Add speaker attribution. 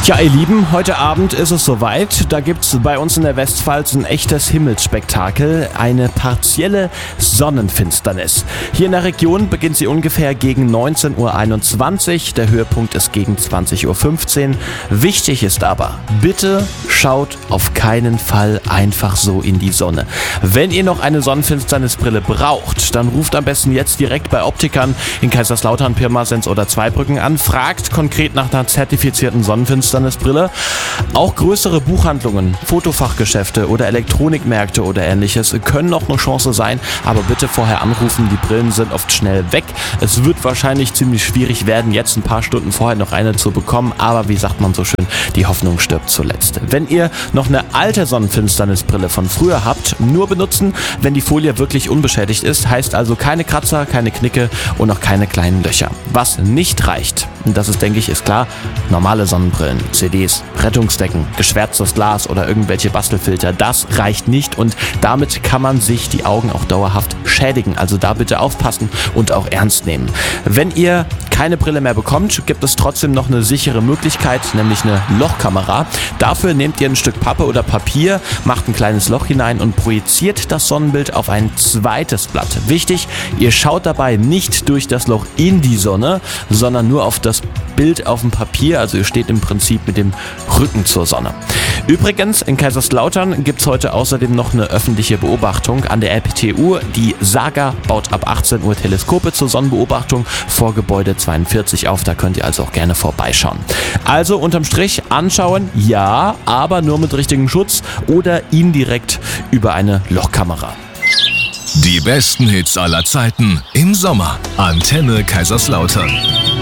Speaker 1: Ja, ihr Lieben, heute Abend ist es soweit. Da gibt's bei uns in der Westpfalz ein echtes Himmelsspektakel, eine partielle Sonnenfinsternis. Hier in der Region beginnt sie ungefähr gegen 19:21 Uhr. Der Höhepunkt ist gegen 20:15 Uhr. Wichtig ist aber, bitte schaut auf keinen Fall einfach so in die Sonne. Wenn ihr noch eine Sonnenfinsternisbrille braucht, dann ruft am besten jetzt direkt bei Optikern in Kaiserslautern, Pirmasens oder Zweibrücken an. Fragt konkret nach einer zertifizierten Sonnenfinsternisbrille. Auch größere Buchhandlungen, Fotofachgeschäfte oder Elektronikmärkte oder ähnliches können noch eine Chance sein, aber bitte vorher anrufen, die Brillen sind oft schnell weg. Es wird wahrscheinlich ziemlich schwierig werden, jetzt ein paar Stunden vorher noch eine zu bekommen, aber wie sagt man so schön, die Hoffnung stirbt zuletzt. Wenn ihr noch eine alte Sonnenfinsternisbrille von früher habt, nur benutzen, wenn die Folie wirklich unbeschädigt ist, heißt also keine Kratzer, keine Knicke und auch keine kleinen Löcher. Was nicht reicht, und das ist, denke ich, ist klar, normale Sonnenbrillen, CDs, Rettungsdecken, geschwärztes Glas oder irgendwelche Bastelfilter, das reicht nicht und damit kann man sich die Augen auch dauerhaft schädigen. Also da bitte aufpassen und auch ernst nehmen. Wenn ihr keine Brille mehr bekommt, gibt es trotzdem noch eine sichere Möglichkeit, nämlich eine Lochkamera. Dafür nehmt ihr ein Stück Pappe oder Papier, macht ein kleines Loch hinein und projiziert das Sonnenbild auf ein zweites Blatt. Wichtig, ihr schaut dabei nicht durch das Loch in die Sonne, sondern nur auf das Bild auf dem Papier, also ihr steht im Prinzip mit dem Rücken zur Sonne. Übrigens, in Kaiserslautern gibt es heute außerdem noch eine öffentliche Beobachtung an der RPTU. Die Saga baut ab 18 Uhr Teleskope zur Sonnenbeobachtung vor Gebäude 42 auf, da könnt ihr also auch gerne vorbeischauen. Also unterm Strich anschauen, ja, aber nur mit richtigem Schutz oder indirekt über eine Lochkamera.
Speaker 2: Die besten Hits aller Zeiten im Sommer. Antenne Kaiserslautern.